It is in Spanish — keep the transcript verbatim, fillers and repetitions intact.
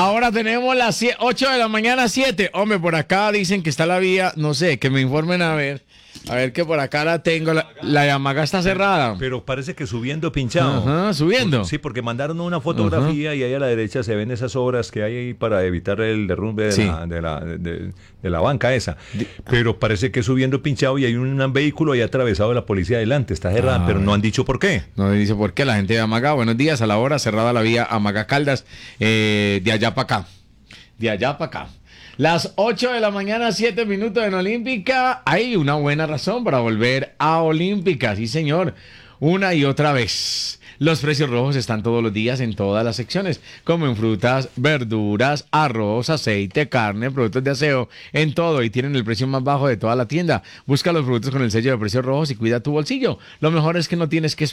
Ahora tenemos las ocho de la mañana, siete. Hombre, por acá dicen que está la vía, no sé, que me informen a ver. A ver que por acá la tengo, la, la Yamaga está cerrada. Pero parece que subiendo pinchado. Ajá, subiendo. Por, sí, porque mandaron una fotografía uh-huh. y ahí a la derecha se ven esas obras que hay ahí para evitar el derrumbe de, sí. la, de, la, de, de la banca esa. Pero parece que subiendo pinchado y hay un, un vehículo ahí atravesado de la policía adelante. Está cerrada, ah, pero no han dicho por qué. No dice por qué. La gente de Yamaga, buenos días, a la hora cerrada la vía Yamaga Caldas, eh, de allá para acá. De allá para acá. Las ocho de la mañana, siete minutos en Olímpica. Hay una buena razón para volver a Olímpica, sí señor, una y otra vez. Los precios rojos están todos los días en todas las secciones, como en frutas, verduras, arroz, aceite, carne, productos de aseo, en todo, y tienen el precio más bajo de toda la tienda. Busca los productos con el sello de precios rojos y cuida tu bolsillo. Lo mejor es que no tienes que